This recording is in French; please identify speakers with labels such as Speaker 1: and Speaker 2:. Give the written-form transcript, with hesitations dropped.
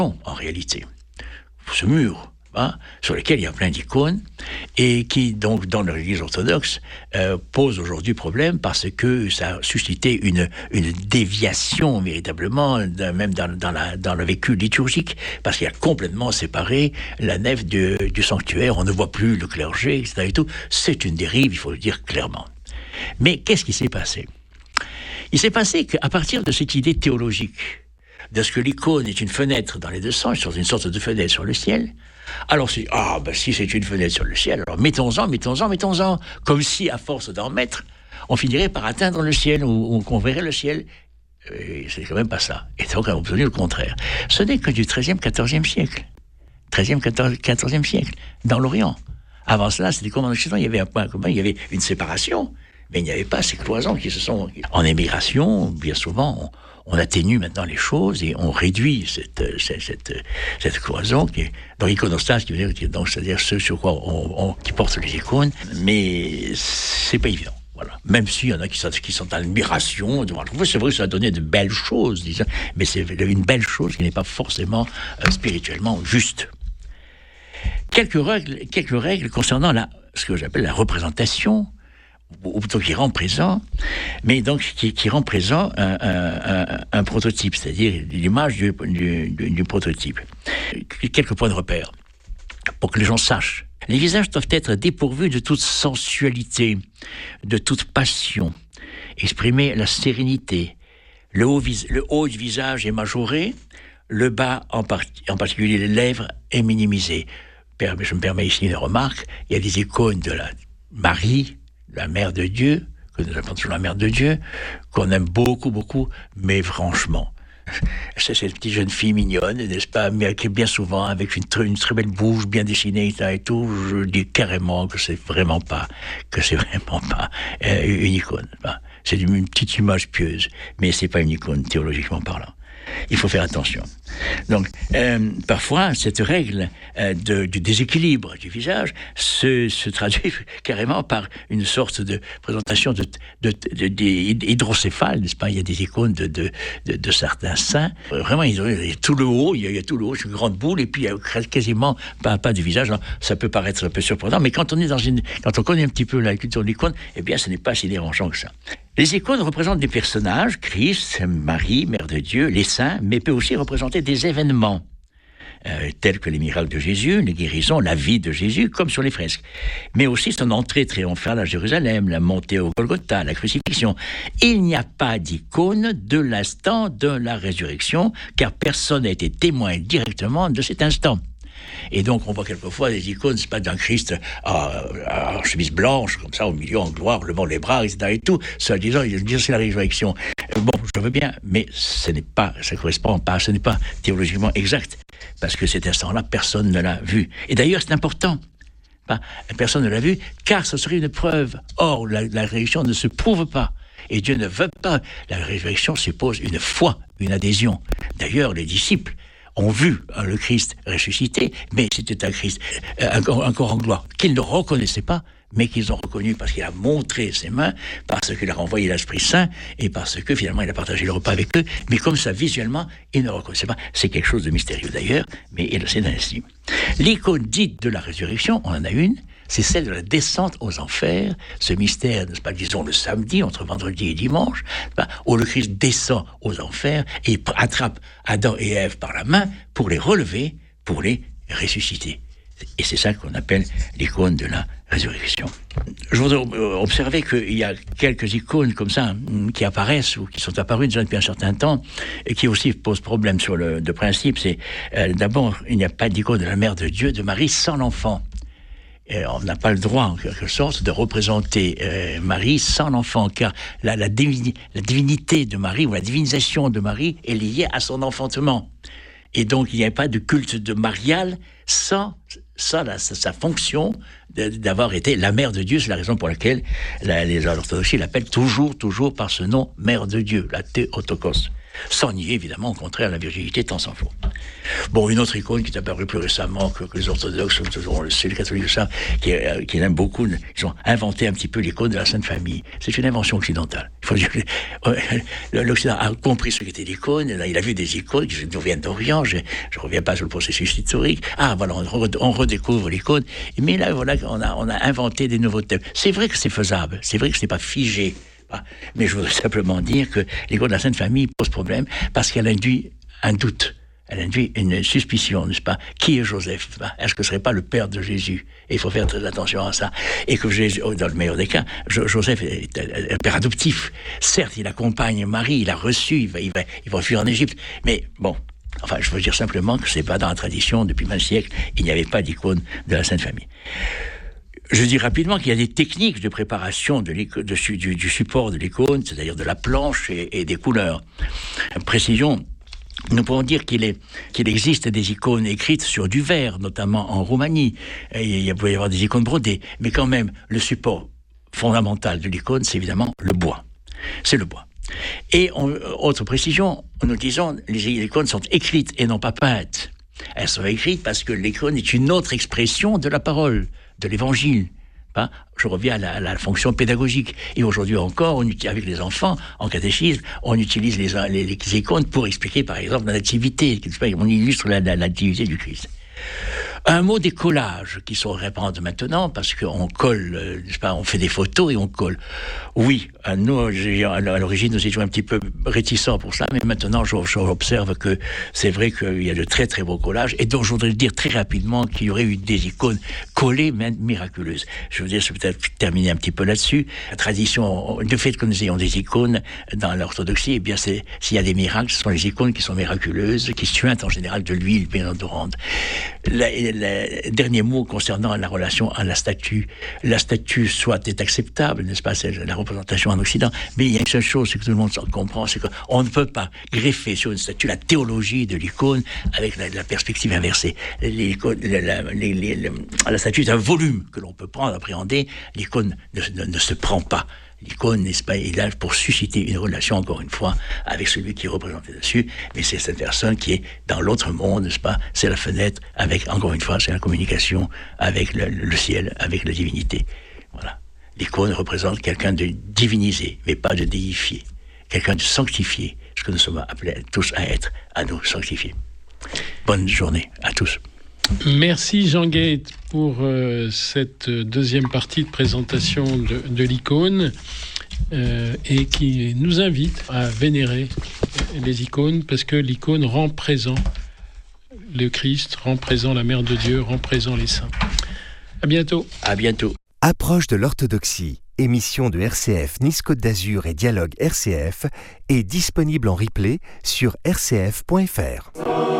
Speaker 1: en réalité. Ce mur, sur lequel il y a plein d'icônes, et qui, donc, dans l'Église orthodoxe, pose aujourd'hui problème parce que ça a suscité une déviation, véritablement, même dans le vécu liturgique, parce qu'il a complètement séparé la nef du sanctuaire, on ne voit plus le clergé, etc. et tout. C'est une dérive, il faut le dire clairement. Mais qu'est-ce qui s'est passé ? Il s'est passé qu'à partir de cette idée théologique, de ce que l'icône est une fenêtre dans les deux sens, sur une sorte de fenêtre sur le ciel, alors si c'est une fenêtre sur le ciel, alors mettons-en, comme si à force d'en mettre, on finirait par atteindre le ciel, ou qu'on verrait le ciel. Et c'est quand même pas ça. Et donc, on peut dire le contraire. Ce n'est que du XIIIe, XIVe siècle. XIVe siècle, dans l'Orient. Avant cela, c'était comme en Occident, il y avait un point commun, il y avait une séparation, mais il n'y avait pas ces cloisons qui se sont... En émigration, bien souvent, on atténue maintenant les choses et on réduit cette cloison qui est dans l'iconostase, qui veut dire, donc, c'est-à-dire ce sur quoi qui portent les icônes, mais c'est pas évident. Voilà. Même s'il y en a qui sont en admiration, c'est vrai que ça a donné de belles choses, disons, mais c'est une belle chose qui n'est pas forcément spirituellement juste. Quelques règles concernant ce que j'appelle la représentation, ou plutôt qui rend présent, mais donc qui rend présent un prototype, c'est-à-dire l'image du prototype. Quelques points de repère, pour que les gens sachent. Les visages doivent être dépourvus de toute sensualité, de toute passion, exprimer la sérénité. Le haut du visage est majoré, le bas, en particulier les lèvres, est minimisé. Je me permets ici une remarque, il y a des icônes de la Marie, la Mère de Dieu, que nous appelons toujours la Mère de Dieu, qu'on aime beaucoup, beaucoup, mais franchement, c'est cette petite jeune fille mignonne, n'est-ce pas, mais qui est bien souvent avec une très belle bouche bien dessinée et tout, je dis carrément que c'est vraiment pas une icône. C'est une petite image pieuse, mais c'est pas une icône théologiquement parlant. Il faut faire attention. Donc, parfois, cette règle du déséquilibre du visage se traduit carrément par une sorte de présentation d'hydrocéphale, n'est-ce pas ? Il y a des icônes de certains saints. Vraiment, il y a tout le haut, c'est une grande boule, et puis il y a quasiment pas de visage. Alors, ça peut paraître un peu surprenant, mais quand on connaît un petit peu la culture de l'icône, eh bien, ce n'est pas si dérangeant que ça. Les icônes représentent des personnages, Christ, Marie, Mère de Dieu, les saints, mais peut aussi représenter des événements, tels que les miracles de Jésus, les guérisons, la vie de Jésus, comme sur les fresques. Mais aussi son entrée triomphale à Jérusalem, la montée au Golgotha, la crucifixion. Il n'y a pas d'icône de l'instant de la résurrection, car personne n'a été témoin directement de cet instant. Et donc, on voit quelquefois des icônes, c'est pas d'un Christ en chemise blanche, comme ça, au milieu, en gloire, levant les bras, etc. et tout, ça disant, c'est la résurrection. Bon, je veux bien, mais ça correspond pas, ce n'est pas théologiquement exact, parce que cet instant-là, personne ne l'a vu. Et d'ailleurs, c'est important. Personne ne l'a vu, car ce serait une preuve. Or, la résurrection ne se prouve pas. Et Dieu ne veut pas. La résurrection suppose une foi, une adhésion. D'ailleurs, les disciples ont vu le Christ ressuscité, mais c'était un Christ encore en gloire, qu'ils ne reconnaissaient pas, mais qu'ils ont reconnu parce qu'il a montré ses mains, parce qu'il a renvoyé l'Esprit Saint, et parce que finalement il a partagé le repas avec eux, mais comme ça, visuellement, ils ne reconnaissaient pas. C'est quelque chose de mystérieux d'ailleurs, mais c'est ainsi. L'icône dite de la résurrection, on en a une, c'est celle de la descente aux enfers, ce mystère, n'est-ce pas, disons le samedi, entre vendredi et dimanche, où le Christ descend aux enfers et attrape Adam et Ève par la main pour les relever, pour les ressusciter. Et c'est ça qu'on appelle l'icône de la résurrection. Je voudrais observer qu'il y a quelques icônes comme ça qui apparaissent ou qui sont apparues déjà depuis un certain temps et qui aussi posent problème sur de principe. C'est d'abord, il n'y a pas d'icône de la Mère de Dieu, de Marie, sans l'enfant. Et on n'a pas le droit, en quelque sorte, de représenter Marie sans l'enfant, car la divinité de Marie, ou la divinisation de Marie, est liée à son enfantement. Et donc, il n'y a pas de culte de marial sans sa fonction d'avoir été la Mère de Dieu. C'est la raison pour laquelle les orthodoxes l'appellent toujours par ce nom, Mère de Dieu, la Théotokos. Sans nier, évidemment, au contraire, la virginité, tant s'en faut. Bon, une autre icône qui est apparue plus récemment que les orthodoxes, c'est les catholiques, ça, qui aiment beaucoup, ils ont inventé un petit peu l'icône de la Sainte Famille. C'est une invention occidentale. Il faut dire que l'Occident a compris ce qu'était l'icône, il a vu des icônes qui nous viennent d'Orient, je ne reviens pas sur le processus historique. Ah, voilà, on redécouvre l'icône. Mais là, voilà, on a inventé des nouveaux thèmes. C'est vrai que c'est faisable, c'est vrai que ce n'est pas figé. Mais je voudrais simplement dire que l'icône de la Sainte Famille pose problème parce qu'elle induit un doute. Elle induit une suspicion, n'est-ce pas? Qui est Joseph? Est-ce que ce serait pas le père de Jésus? Et il faut faire très attention à ça. Et que Jésus, dans le meilleur des cas, Joseph est un père adoptif. Certes, il accompagne Marie, il a reçu, il va fuir en Égypte. Mais bon, enfin, je veux dire simplement que c'est pas dans la tradition, depuis 20 siècles, il n'y avait pas d'icône de la Sainte Famille. Je dis rapidement qu'il y a des techniques de préparation du support de l'icône, c'est-à-dire de la planche et des couleurs. Précision, nous pouvons dire qu'il existe des icônes écrites sur du verre, notamment en Roumanie. Et il peut y avoir des icônes brodées, mais quand même, le support fondamental de l'icône, c'est évidemment le bois. C'est le bois. Et autre précision, nous disons, les icônes sont écrites et non pas peintes. Elles sont écrites parce que l'icône est une autre expression de la parole, de l'évangile. Je reviens à la fonction pédagogique. Et aujourd'hui encore, avec les enfants, en catéchisme, on utilise les icônes pour expliquer, par exemple, la nativité. On illustre la nativité du Christ. Un mot des collages qui sont répandus maintenant, parce qu'on colle, on fait des photos et on colle. Oui, nous, à l'origine, nous étions un petit peu réticents pour ça, mais maintenant, j'observe que c'est vrai qu'il y a de très très beaux collages, et donc je voudrais dire très rapidement qu'il y aurait eu des icônes collées, même miraculeuses. Je veux dire, c'est peut-être terminer un petit peu là-dessus. La tradition, le fait que nous ayons des icônes dans l'orthodoxie, eh bien, s'il y a des miracles, ce sont les icônes qui sont miraculeuses, qui suintent en général de l'huile bénédorante. Le dernier mot concernant la relation à la statue. La statue, soit est acceptable, n'est-ce pas, c'est la représentation en Occident, mais il y a une seule chose, c'est que tout le monde comprend, c'est qu'on ne peut pas greffer sur une statue la théologie de l'icône avec la perspective inversée. La statue est un volume que l'on peut prendre, appréhender. L'icône ne se prend pas. L'icône, n'est-ce pas, est là pour susciter une relation, encore une fois, avec celui qui est représenté dessus, mais c'est cette personne qui est dans l'autre monde, n'est-ce pas, c'est la fenêtre, avec, encore une fois, c'est la communication avec le ciel, avec la divinité. Voilà. L'icône représente quelqu'un de divinisé, mais pas de déifié, quelqu'un de sanctifié, ce que nous sommes appelés tous à être, à nous sanctifier. Bonne journée à tous.
Speaker 2: Merci Jean Guaite pour cette deuxième partie de présentation de l'icône et qui nous invite à vénérer les icônes parce que l'icône rend présent le Christ, rend présent la Mère de Dieu, rend présent les saints. À bientôt.
Speaker 1: À bientôt.
Speaker 3: Approche de l'orthodoxie, émission de RCF Nice-Côte d'Azur et Dialogue RCF est disponible en replay sur rcf.fr.